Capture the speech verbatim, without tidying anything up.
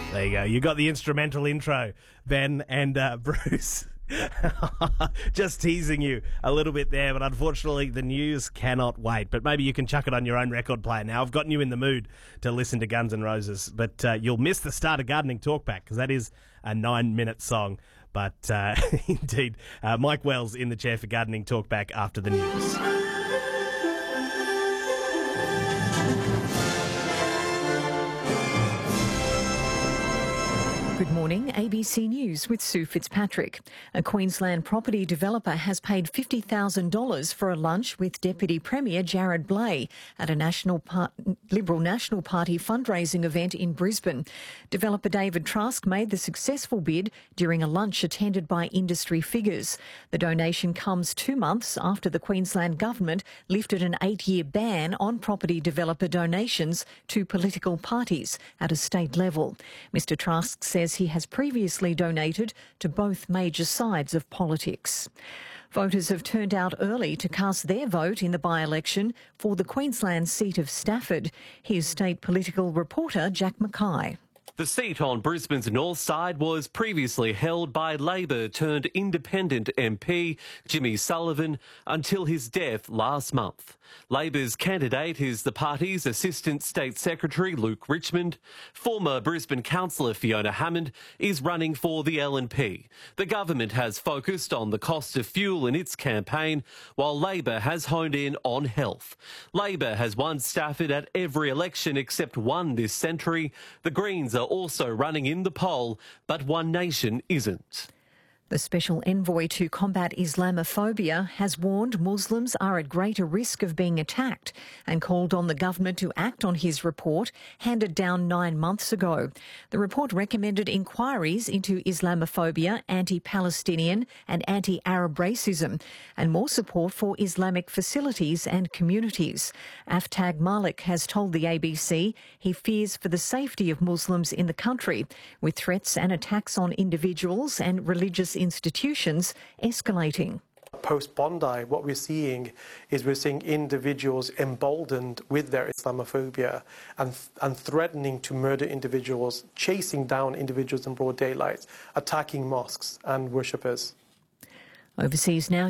There you go. You got the instrumental intro, Ben and uh, Bruce. Just teasing you a little bit there, but unfortunately the news cannot wait. But maybe you can chuck it on your own record player now. I've gotten you in the mood to listen to Guns N' Roses, but uh, you'll miss the start of Gardening Talkback because that is a nine-minute song. But uh, indeed, uh, Mike Wells in the chair for Gardening Talkback after the news. Good morning, A B C News with Sue Fitzpatrick. A Queensland property developer has paid fifty thousand dollars for a lunch with Deputy Premier Jared Blay at a National Par- Liberal National Party fundraising event in Brisbane. Developer David Trask made the successful bid during a lunch attended by industry figures. The donation comes two months after the Queensland government lifted an eight-year ban on property developer donations to political parties at a state level. Mister Trask says he has previously donated to both major sides of politics. Voters have turned out early to cast their vote in the by-election for the Queensland seat of Stafford. Here's state political reporter Jack Mackay. The seat on Brisbane's north side was previously held by Labor turned independent M P Jimmy Sullivan until his death last month. Labor's candidate is the party's Assistant State Secretary Luke Richmond. Former Brisbane councillor Fiona Hammond is running for the L N P. The government has focused on the cost of fuel in its campaign, while Labor has honed in on health. Labor has won Stafford at every election except one this century. The Greens are also running in the poll, but One Nation isn't. The Special Envoy to Combat Islamophobia has warned Muslims are at greater risk of being attacked and called on the government to act on his report handed down nine months ago. The report recommended inquiries into Islamophobia, anti-Palestinian and anti-Arab racism and more support for Islamic facilities and communities. Aftag Malik has told the A B C he fears for the safety of Muslims in the country, with threats and attacks on individuals and religious institutions escalating. Post-Bondi, what we're seeing is we're seeing individuals emboldened with their Islamophobia and, and threatening to murder individuals, chasing down individuals in broad daylight, attacking mosques and worshippers. Overseas now.